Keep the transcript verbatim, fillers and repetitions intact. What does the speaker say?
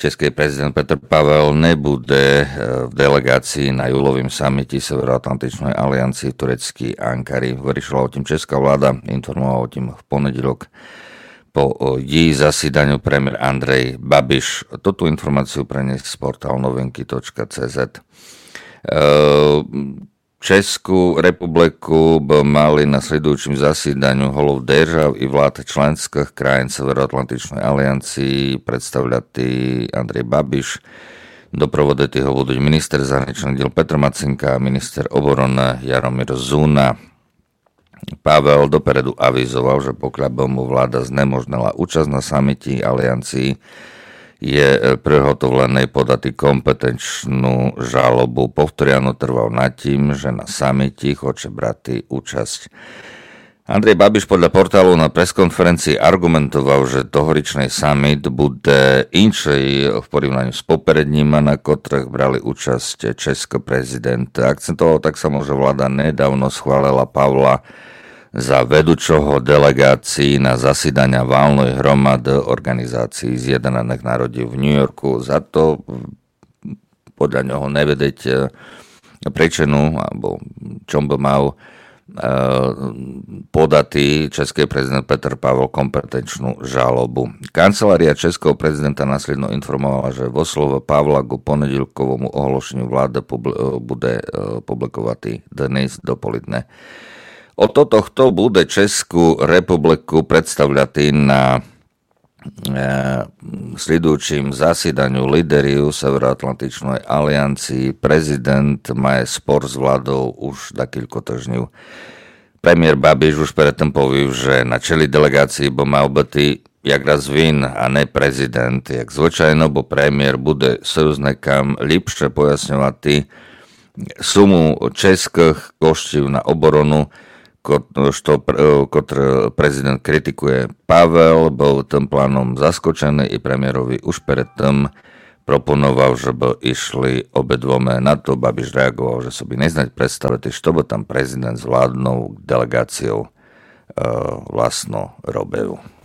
český prezident Petr Pavel nebude v delegácii na júlovým samite Severoatlantičnej aliancie v tureckej Ankary. Vyriešila o tým česká vláda, informovala o tým v ponedeľok po jej zasídaniu premiér Andrej Babiš. Toto informáciu preniesť z portálu novinky bodka cé zet. Českú republiku by mali na sledujúčim zasídaniu holov držav i vlád členských krajín Severoatlantičnej aliancii predstavľatý Andrej Babiš. Doprovoditi ho budú minister zahraničných diel Petr Macinka a minister obrany Jaromír Zuna. Pavel dopredu avizoval, že pokiaľ by mu vláda znemožnila účasť na samiti aliancii, je prihotovlený podať kompetenčnú žalobu. Povtoriano trval nad tým, že na samiti chce brať účasť. Andrej Babiš podľa portálu na preskonferencii argumentoval, že tohoričný summit bude inšej v porovnaní s popredním, na ktorých brali účasť český prezident. Akcentoval tak samo, že vláda nedávno schválila Pavla za vedúčoho delegácií na zasídania valnej hromady organizácií Zjednaných národov v New Yorku. Za to podľa neho nevedieť príčinu, alebo čom by mal podatý český prezident Petr Pavel kompetenčnú žalobu. Kancelária českého prezidenta následno informovala, že vo slove Pavla ku ponedeľkovomu ohlášeniu vláda bude publikovať dnes dopoledne. O toto, kto bude Českú republiku predstavľať na e, sledujúčim zasídaniu líderiu Severoatlantičnej aliancii, prezident má spor s vládou už dakýľko týždňov. Premiér Babiš už predtým povedal, že na čeli delegácii by mal byť jak raz vín a ne prezident. Jak zvyčajno, bo premiér bude sojuznekám lepšie pojasňovať sumu českých koštів na obranu, što ktorý prezident kritikuje. Pavel bol tým plánom zaskočený i premiérovi už predtým proponoval, že by išli obedvome. Na to Babiš reagoval, že sa by neznať predstaviť, što by tam prezident s vládnou delegáciou uh, vlastno robil.